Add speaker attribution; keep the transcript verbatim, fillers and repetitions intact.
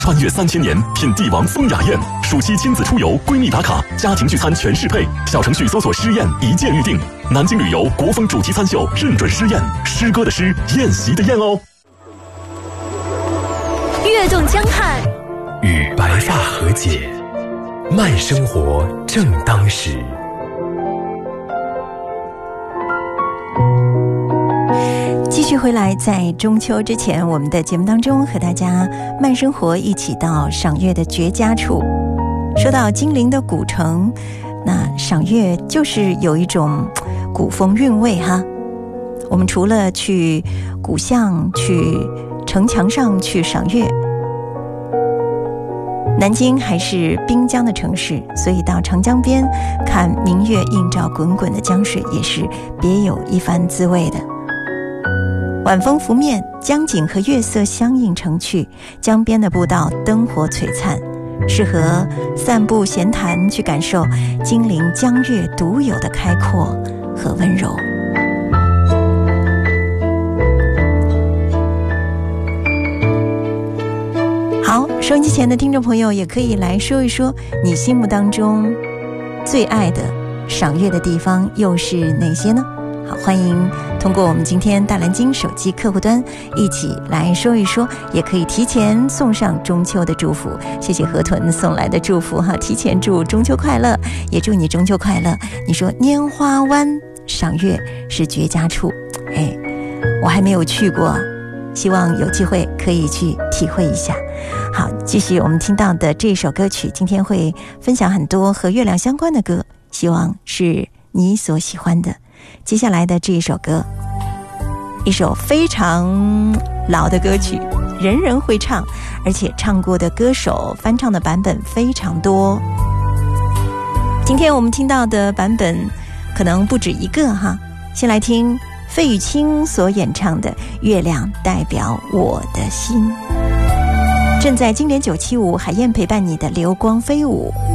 Speaker 1: 穿越三千年，品帝王风雅宴，暑期亲子出游，闺蜜打卡，家庭聚餐全适配。小程序搜索诗宴，一键预定。南京旅游国风主题餐秀，认准诗宴，诗歌的诗，宴席的宴哦。
Speaker 2: 跃动江汉，
Speaker 3: 与白发和解，慢生活正当时。
Speaker 4: 继续回来，在中秋之前，我们的节目当中和大家慢生活一起到赏月的绝佳处。说到金陵的古城，那赏月就是有一种古风韵味哈。我们除了去古巷、去城墙上去赏月，南京还是滨江的城市，所以到长江边看明月映照滚滚的江水，也是别有一番滋味的。晚风拂面，江景和月色相映成趣，江边的步道灯火璀璨，适合散步闲谈，去感受金陵江月独有的开阔和温柔。好，收音机前的听众朋友也可以来说一说你心目当中最爱的赏月的地方又是哪些呢？好，欢迎通过我们今天大蓝鲸手机客户端一起来说一说，也可以提前送上中秋的祝福。谢谢河豚送来的祝福哈，提前祝中秋快乐，也祝你中秋快乐。你说拈花湾赏月是绝佳处，哎，我还没有去过，希望有机会可以去体会一下。好，继续我们听到的这首歌曲，今天会分享很多和月亮相关的歌，希望是你所喜欢的。接下来的这一首歌，一首非常老的歌曲，人人会唱，而且唱过的歌手翻唱的版本非常多。今天我们听到的版本可能不止一个哈，先来听费玉清所演唱的《月亮代表我的心》。正在经典九七五海燕陪伴你的流光飞舞。